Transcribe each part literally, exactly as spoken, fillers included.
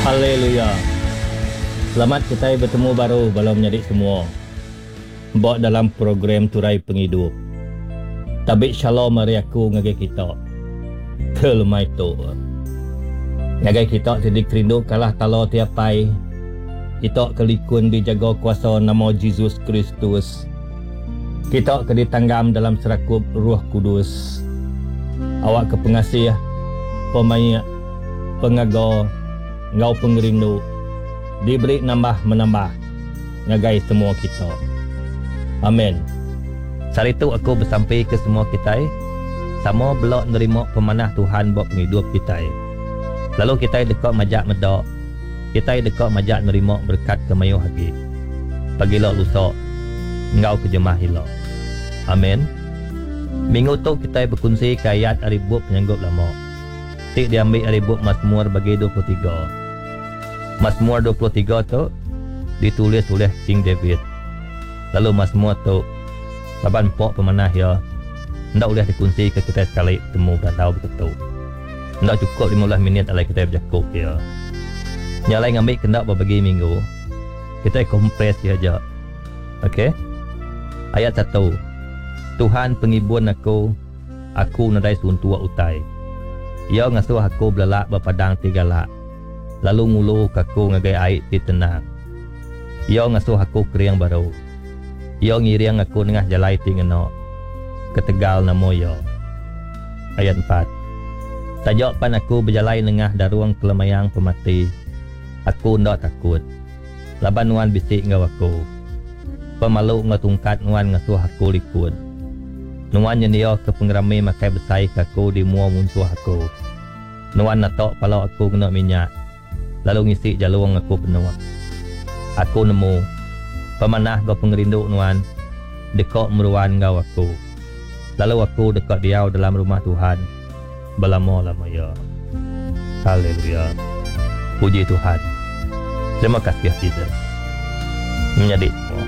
Haleluya. Selamat kita bertemu baru balau menyadik semua. Bawa dalam program Turai Penghidup. Tabik shalom mari aku ngagai kita. Kelemai tu. Ngagai kita sedik rindu kalah talo tiapai. Kita kelikun dijaga kuasa nama Yesus Kristus. Kita keditanggam dalam serakup Ruh Kudus. Awak ke pengasih, pemain, pengaga, ngau pengerindu, diberi nambah menambah, ngagai semua kita. Amin. Saat itu aku bersampai ke semua kita, sama belak nerima pemanah Tuhan buat penghidup kita. Lalu kita dekat majak medak, kita dekat majak nerima berkat kemayu hagi. Pagilah lusa, ngau kejemah hilang. Amin. Minggu tu kita berkongsi ke ayat aribuk penyanggup lama. Tik diambil aribuk Mazmur bagi dua puluh tiga. Mazmur dua puluh tiga tu ditulis oleh King David. Lalu Mazmur tu laban pok pemanah ya. Ndak boleh dikongsi ke kita sekali temu dan tahu betul. Ndak cukup lima belas minit alai kita bercakap ya. Nyalai ngambil kendak berbagi minggu. Kita kompres dia aja. Okey. Ayat satu. Tuhan penghibur aku, aku nadai suntua utai. Ia ngasuh aku belalak berpadang tiga lak. Lalu ngulu kaku ngagai air di tenang. Ia ngasuh aku keriang baru. Ia ngiriang aku nengah jalai tingeno. Ketegal namo ia. Ayat empat. Tajak pan aku berjalai nengah daruang kelemayang pemati. Aku ndak takut. Laban nuan bisik ngau aku. Pemalu ngatungkat nuan ngasuh aku likut. Nuan nyendia ke pengerami makai besai kaku di mua munsuh aku. Nuan natok palau aku kena minyak. Lalu ngisi jaluang aku penuh. Aku nemu pemanah kau pengerindu nuan dekat meruan kau aku. Lalu aku dekat diau dalam rumah Tuhan berlama-lama ya. Haleluya. Puji Tuhan. Terima kasih Yesus. Menjadi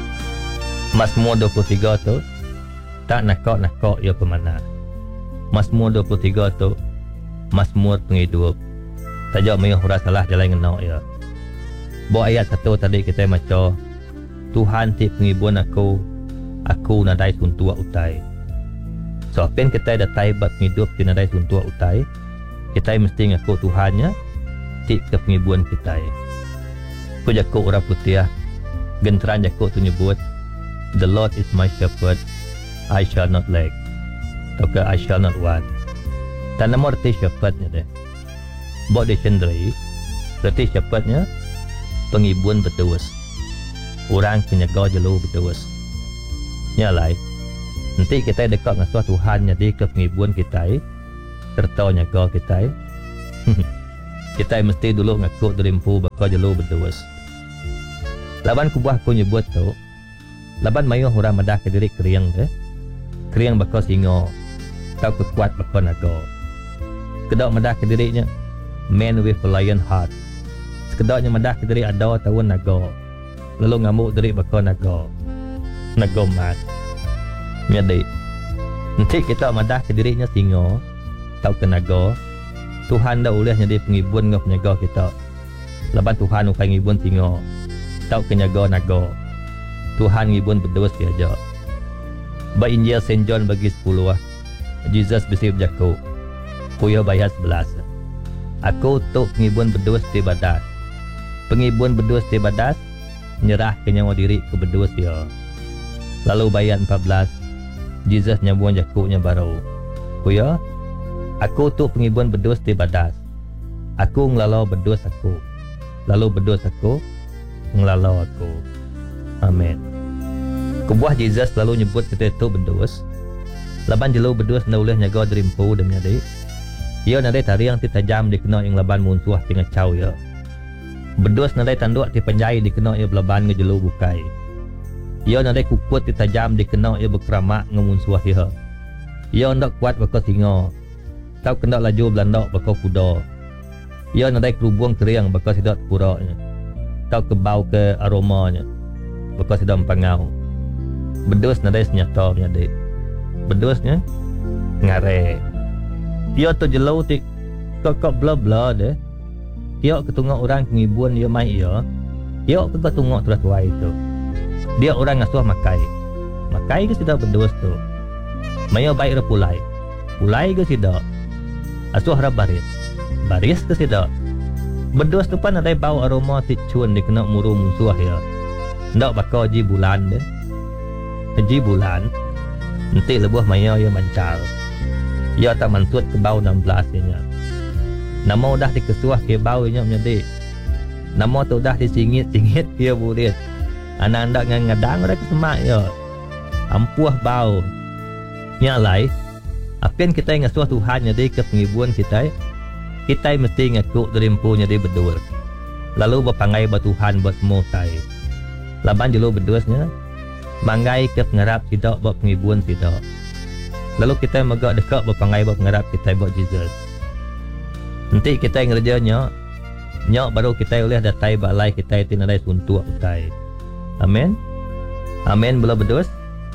Mazmur dua puluh tiga tu tak nakok-nakok ya pemanah. Mazmur dua puluh tiga tu Mazmur penghidup. Tajak mayuh hurah salah jalan ngenok ya. Bawa ayat satu tadi kita maca, Tuhan ti penghibur aku, aku nadai suntua utai. So pen kita datai buat penghidup di nadai suntua utai, kita mesti ngaku Tuhannya ti ke penghiburan kita. Ku jaku ura putih, genteran jaku tu nyebut, The Lord is my shepherd, I shall not lack. Atau I shall not want. Dan nama arti shepherdnya deh. Bawa dicenderi, berarti shepherdnya penghiburan bertuas. Orang penjaga jalur bertuas. Nyalai, nanti kita dekat dengan suatu Tuhan jadi ke penghiburan kita, serta nyaga kita. Kita mesti dulu ngaku derimpu bakal jalur bertuas. Laban kubah aku nyebut tu, laban mayuh orang madah ke diri keriang deh. Keriang bakal singo, tau kekuat bakal naga. Kedok madah ke dirinya, man with a lion heart. Sekedoknya madah ke diri ada tahu naga. Lalu ngamuk diri bakal naga. Naga mat. Jadi, nanti kita madah ke dirinya singo, tau ke naga. Tuhan dah boleh jadi penghibur dengan penjaga kita. Laban Tuhan ukai ngibun singo, tau ke nyaga naga. Tuhan ngibun berdosa aja. Ba Injil Saint John bagi sepuluh. Jesus bisip jaku. Kuya bayar sebelas. Aku tuk penghiburan berdosa di badas. Penghiburan berdosa di badas nyerah ke nyawa diri ke berdosa ya. Lalu bayar empat belas. Jesus nyabuan jakunya baru. Kuya, aku tuk penghiburan berdosa di badas. Aku ngelalau berdosa aku. Lalu berdosa aku ngelalau aku. Amin. Kebuah Jesus selalu nyebut kita itu berdos. Laban jelu berdos nak boleh nyaga derimpu dan menyadi. Ia nadai tariang ti tajam dikena yang laban munsuah tinggal caw ya. Berdos nadai tanduk ti penjai dikena ia belaban ngejelu bukai. Ia nadai kukut ti tajam dikena ia berkeramak ngemunsuah ia. Ia ndak kuat bakal singa. Tau kena laju belandak bakal kuda. Ia nadai kerubung teriang bakal sidak puraknya. Tau kebau ke aromanya. Bakal sidak empangau. Berdos nadai senyata menyadi. Berdosnya ngare. Dia tu jelau ti kok kok bla bla deh. Yuk ketungok orang ngibun dia mai ya. Yuk ke ketungok terus tuai itu. Dia orang ngasuh makai. Makai ke sudah berdos tu. Mayo baik re pulai. Pulai ke sudah. Asuh ra baris. Baris ke sudah. Berdos tu pan ada bau aroma ticun di kena muru musuh ya. Ndak bakal ji bulan deh. Ji bulan. Nanti lebuh mayo ya mancal. Ya tak mantut ke bau enam belas nya. Nama udah dikesuah ke bau nya menjadi. Nama tu dah disingit-singit dia burit. Anak anda ngadang dah kesemak ya. Ampuh bau. Nyalai. Apian kita ngasuh Tuhan jadi ke pengibuan kita. Kita mesti ngakuk derimpunya di bedul. Lalu berpangai buat Tuhan buat semua tai. Laban jelo bedusnya. Manggai ke pengarap tidak buat pengibuan tidak. Lalu kita megak dekat berpangai buat pengarap kita buat Jesus. Nanti kita ngerjanya nyok baru kita boleh datai balai kita tinadai suntuk utai. Amin. Amin belum bedus.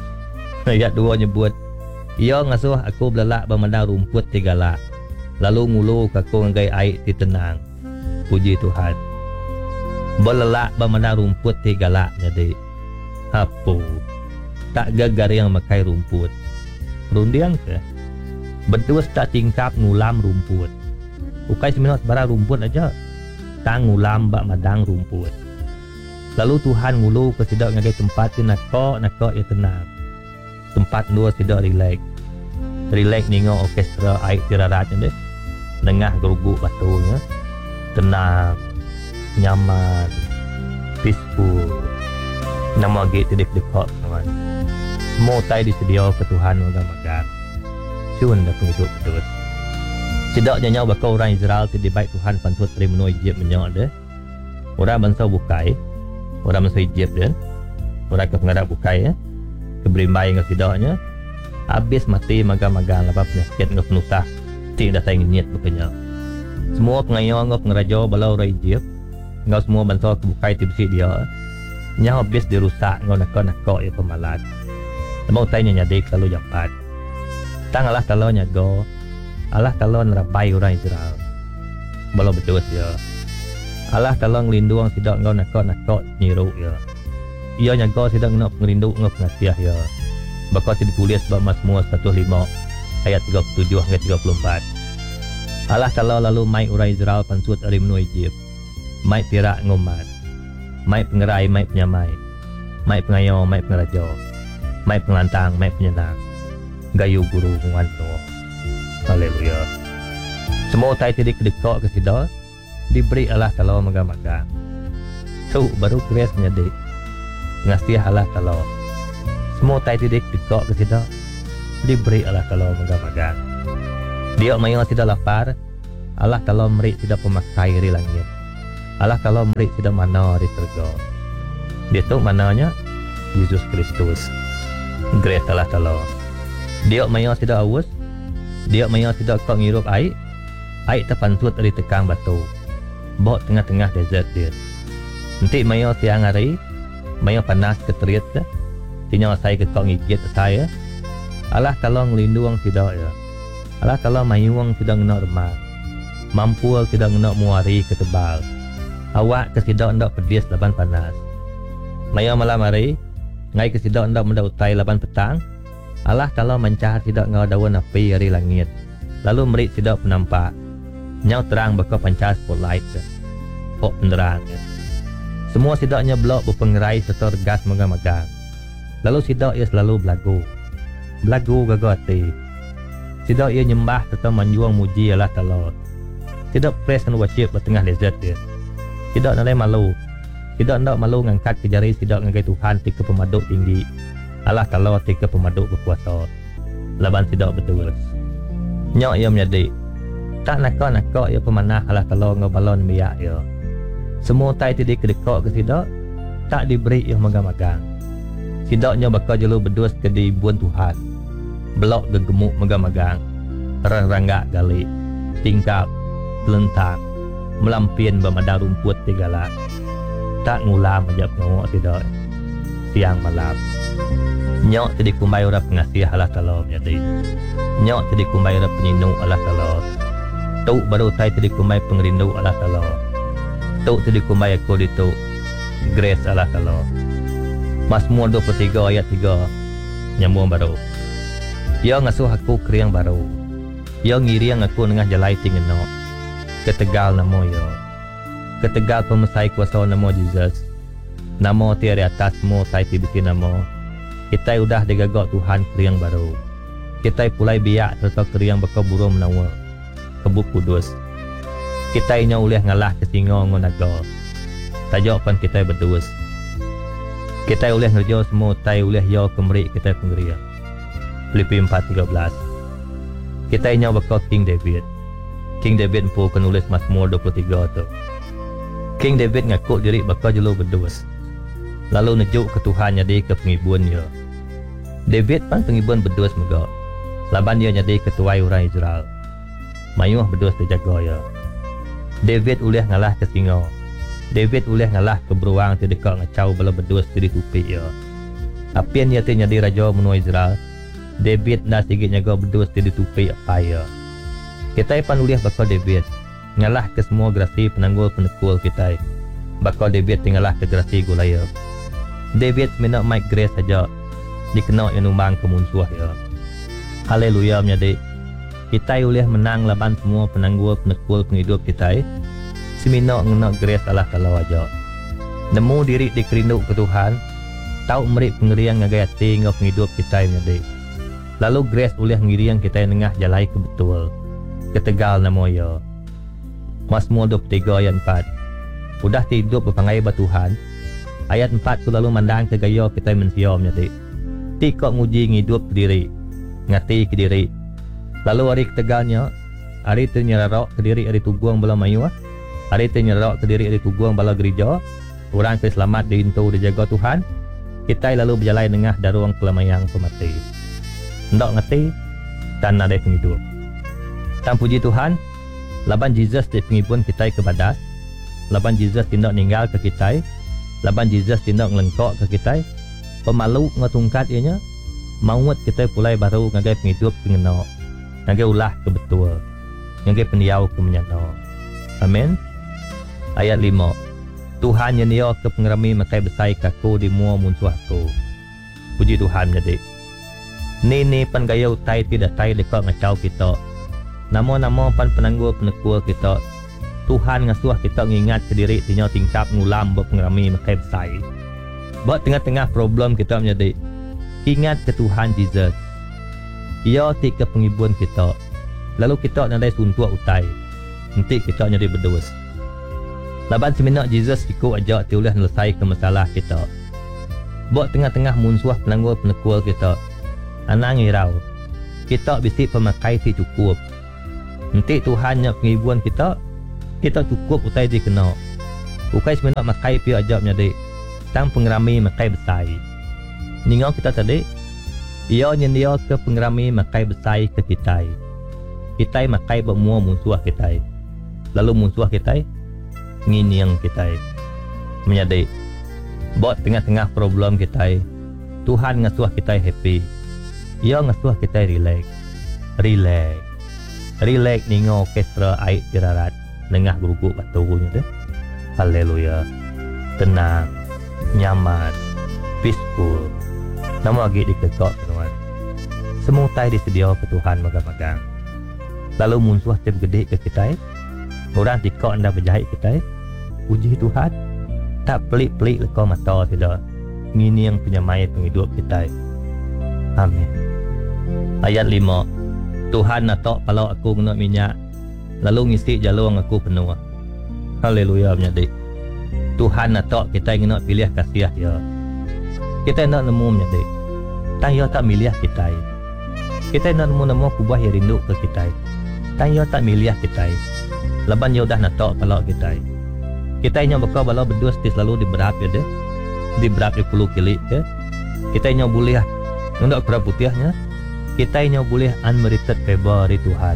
Ayat dua nyebut, ia ngasuh aku belalak bermandang rumput tigala. Lalu ngulu aku ngagai air ti tenang. Puji Tuhan. Belalak bermandang rumput tigala jadi. Apa? Tak gagar yang makai rumput. Rundiang ke? Bedus tak tingkap ngulam rumput. Ukai seminat sebarang rumput aja. Tang ngulam bak madang rumput. Lalu Tuhan ngulu ke sidak ngagai tempat ti nakok nakok ya tenang. Tempat dua sidak relax. Relax ningok orkestra air tiraratnya deh. Nengah geruguk batunya. Tenang. Nyaman. Peaceful. Nama gate tidak dekat kawan. Semua tai disedia ke Tuhan magang-magang. Cun dah penghidup betul. Sidaknya nyawa bakal orang Israel tidak baik Tuhan pantut dari menua Egypt menyawa deh. Orang bangsa bukai. Orang bangsa Egypt deh. Orang ke pengarap bukai ya. Keberimbai dengan sidaknya. Habis mati magang-magang lepas penyakit dengan penusah. Tidak datang niat berkenyak. Semua pengayang dengan pengeraja balau orang Egypt. Dengan semua bangsa kebukai tibsi dia. Nyawa habis dirusak dengan nakok-nakok ya pemalat. Mau tanya nyadik selalu jampat. Tang Allah kalau nyago. Allah Ta'ala nerabai orang Israel. Belum betul ya. Allah Ta'ala ngelindung sidak ngau nakok-nakok nyiru ya. Ia nyago sidak ngau ngelindung ngau pengasiah ya. Bakal ditulis bab Mazmur seratus lima ayat tiga puluh tujuh hingga tiga puluh empat. Allah Ta'ala lalu mai orang Israel pansut dari menua Egypt. Mai tirak ngomat. Mai pengerai, mai penyamai. Mai pengayo, mai pengeraja. Mai pengelantang, mai penyenang. Gayu guru nganto. Haleluya. Semua tai tidak dekat ke sidak diberi Allah Ta'ala magang-magang. So baru keres menjadi ngasiah Allah Ta'ala. Semua tai tidak dekat ke sidak diberi Allah Ta'ala magang-magang. Dia mayo tidak lapar, Allah Ta'ala beri tidak pemakai di langit. Allah Ta'ala beri tidak mana di surga. Dia tu mananya Yesus Kristus. Grace Allah Ta'ala. Dia mayo tidak haus. Dia mayo tidak kau ngirup air. Air terpantut dari tekang batu. Bawa tengah-tengah desert dia. Nanti mayo siang hari. Mayo panas keterit. Tinya saya ke kau ngigit saya. Allah Ta'ala ngelindung tidak ya. Allah Ta'ala mayuang tidak nak remah. Mampu tidak nak muari ketebal. Awak kesidak nak pedis laban panas. Mayo malam hari. Ngai kesidak nak mendautai laban petang. Allah Ta'ala mencahar tidak ngau daun api dari langit. Lalu merik tidak penampak. Nyau terang bakal pancas spotlight. Pok penerang. Semua sidaknya blok berpengerai serta gas magang-magang. Lalu sidak ia selalu belagu. Belagu gagati. Sidak ia nyembah serta menjuang muji Allah Ta'ala. Sidak press dan worship bertengah lezat dia. Sidak nalai malu. Sidak nak malu ngangkat ke jari sidak ngagai Tuhan tika pemaduk tinggi. Allah Ta'ala tika pemaduk berkuasa. Laban tidak betul. Nyok ia menjadi. Tak nakak-nakak ia pemanah Allah Ta'ala ngabalon miyak ia. Semua tai tidak kedekak ke sidak. Tak diberi ia magang-magang. Sidaknya bakal jelu berdus ke dibuan Tuhan. Belok gegemuk magang-magang. Rang-ranggak gali. Tingkap. Telentang. Melampin bermadang rumput tigala. Tak ngulam ajak ngawak tidak. Siang malam. Nyok jadi kumbai orang pengasih Allah Ta'ala menjadi. Nyok jadi kumbai orang penyindung Allah Ta'ala. Tu baru saya jadi kumbai pengerindu Allah Ta'ala. Tok tu dikumbai aku di tok grace Allah Ta'ala. Mazmur dua puluh tiga ayat tiga nyambung baru. Ya ngasuh aku kriang baru. Ya ngiriang aku nengah jalai tingeno. Ketegal namo ya. Ketegal pemesai kuasa namo Jesus. Namo tiada atas mo tai tibiti namo. Kita udah digagak Tuhan kriang baru. Kita pulai biak serta kriang bakal burung menawa. Kebuk kudus. Kita inya ulih ngalah ke singa ngonaga. Tajak pan kita berdua. Kita ulih ngerja semua tai ulih ya kemeri kita penggeria. Filipi empat tiga belas. Kita inya bakal King David. King David pun penulis Mazmur dua puluh tiga tu. King David ngaku diri bakal jelu berdua. Lalu nejuk ke Tuhan jadi ke pengibun dia. David pan pengibun berdua megak. Laban dia jadi ketua orang Israel. Mayuh berdua terjaga ya. David ulih ngalah ke singa. David ulih ngalah ke beruang tu dekat ngacau bala berdua diri tupik ya. Apian dia tu jadi raja menua Israel. David dah sikit nyaga berdua diri tupik apa ya. Kita pan ulih bakal David ngalah ke semua gerasi penanggul penekul kita. Bakal David tinggalah ke gerasi Goliath. David menak Mike Grace saja dikenal yang numbang ke musuh ya. Haleluya menjadi kita ulih menang laban semua penanggul penekul penghidup kita. Semina ngenak Grace Allah Ta'ala aja. Nemu diri dikerinduk ke Tuhan. Tahu merik pengeriang ngagai hati ngau penghidup kita menjadi. Lalu Grace ulih ngiriang kita nengah jalai ke betul. Ketegal namo ya. Mazmur dua puluh tiga ayat empat. Udah hidup berpangai ba Tuhan. Ayat empat tu lalu mandang ke gaya kita mensia menjadi. Ti kok nguji ngidup ke diri. Ngati ke diri. Lalu hari ketegalnya, hari tu nyerarok ke diri hari tuguang bala mayuah. Hari tu nyerarok ke diri hari tuguang bala gereja. Orang ke selamat diintu dijaga Tuhan. Kita lalu berjalan tengah daruang kelamayang pemati. Ndak ngati dan ada penghidup. Tam puji Tuhan, laban Jesus di pengibun kita ke badas. Laban Jesus tindak ninggal ke kita. Laban Jesus tindak ngelengkok ke kita. Pemalu ngetungkat ianya. Maut kita pulai baru ngagai penghidup pengenok. Ngagai ulah ke betul. Ngagai pendiau ke menyana. Amin. Ayat lima. Tuhan yang dia ke pengerami makai besai kaku di mua musuh aku. Puji Tuhan jadi. Ni ni pan gaya utai tidak tai dekat ngacau kita. Nama-nama pan penanggul penekul kita. Tuhan ngasuh kita ngingat ke diri tinya tingkap ngulam buat pengerami makai besai. Buat tengah-tengah problem kita menjadi. Ingat ke Tuhan Jesus. Ia ti ke pengibun kita. Lalu kita nadai suntuk utai. Nanti kita jadi berdua. Laban seminyak Jesus ikut ajak tiulah selesai ke masalah kita. Buat tengah-tengah musuh penanggul penekul kita. Anak ngirau. Kita bisik pemakai si cukup. Nanti Tuhan yang pengibun kita. Kita cukup utai dikenal. Ukai seminyak makai pi ajak menjadi. Tang pengerami makai besai. Ningau kita tadi. Ia nyendia ke pengerami makai besai ke kita. Kita makai bermua musuh kita. Lalu musuh kita. Nginiang kita menjadi buat tengah-tengah problem kita. Tuhan ngasuh kita happy. Ia ngasuh kita relax. Relax. Relax ningo orkestra air jerarat nengah guguk batunya deh. Haleluya. Tenang, nyaman, peaceful. Namun lagi dikekok teman. Semua tai disedia ke Tuhan magang-magang. Lalu musuh tiap gede ke kita. Orang tikok anda berjahit kita. Puji Tuhan. Tak pelik-pelik lekau mata tidak. Ngini yang penyamai penghidup kita. Amin. Ayat lima. Tuhan natok palau aku kena minyak. Lalu ngisi jalur aku penuh. Haleluya menjadi. Tuhan natok kita ingin nak pilih kasih dia. Kita nak nemu menjadi. Tang ia tak milih kita. Kita nak nemu-nemu kubah yang rindu ke kita. Tang ia tak milih kita. Laban ia dah natok palau kita. Kita hanya bakal balau berdua stis lalu diberap ya deh. Diberap di puluh kilik ke. Kita hanya boleh nundak kerap putihnya. Kita hanya boleh unmerited favor dari Tuhan.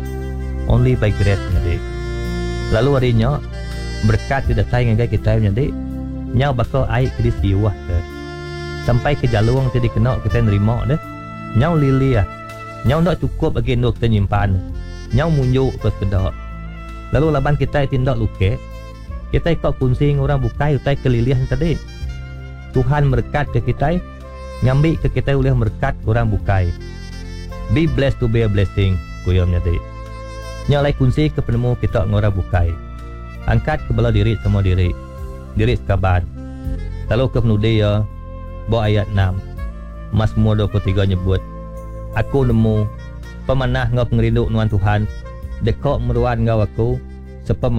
Only by grace jadi. Lalu harinya berkat tidak sayang dengan kita jadi. Nyau bakal air ke di siwah ke. Sampai ke jalur yang tidak kenal kita nerima deh. Nyau lili ya. Nyau tak cukup bagi nuk ternyimpan. Nyau munjuk ke sekedar. Lalu laban kita tindak luke. Kita kok kunci orang bukai utai kelilihan tadi. Tuhan berkat ke kita, ngambil ke kita oleh berkat orang bukai. Be blessed to be a blessing, kuyamnya tadi. Nyalai kunci ke penemu kita ngora bukai. Angkat ke bala diri semua diri. Diri sekaban. Lalu ke penudi ya, bawa ayat enam. Mazmur dua puluh tiga nyebut, aku nemu pemanah ngau pengerindu nuan Tuhan, dekok meruan ngau aku, sepem